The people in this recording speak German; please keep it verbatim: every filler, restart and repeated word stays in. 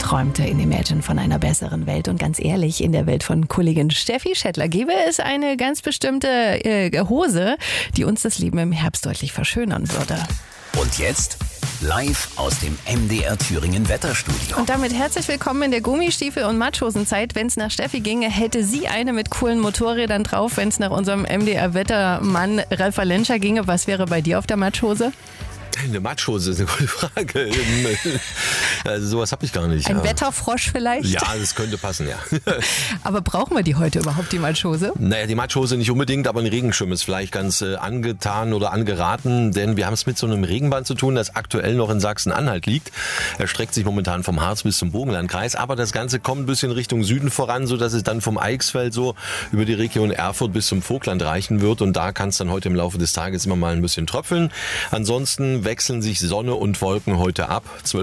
träumte in Imagine von einer besseren Welt. Und ganz ehrlich, in der Welt von Kollegin Steffi Schettler gäbe es eine ganz bestimmte äh, Hose, die uns das Leben im Herbst deutlich verschönern würde. Und jetzt live aus dem M D R Thüringen Wetterstudio. Und damit herzlich willkommen in der Gummistiefel- und Matschhosenzeit. Wenn es nach Steffi ginge, hätte sie eine mit coolen Motorrädern drauf. Wenn es nach unserem M D R-Wettermann Ralf Valenscha ginge, was wäre bei dir auf der Matschhose? Eine Matschhose ist eine gute Frage. Also sowas habe ich gar nicht. Ein ja. Wetterfrosch vielleicht? Ja, das könnte passen, ja. Aber brauchen wir die heute überhaupt, die Matschhose? Naja, die Matschhose nicht unbedingt, aber ein Regenschirm ist vielleicht ganz äh, angetan oder angeraten, denn wir haben es mit so einem Regenband zu tun, das aktuell noch in Sachsen-Anhalt liegt. Er streckt sich momentan vom Harz bis zum Burgenlandkreis, aber das Ganze kommt ein bisschen Richtung Süden voran, sodass es dann vom Eichsfeld so über die Region Erfurt bis zum Vogtland reichen wird, und da kann es dann heute im Laufe des Tages immer mal ein bisschen tröpfeln. Ansonsten wechseln sich Sonne und Wolken heute ab.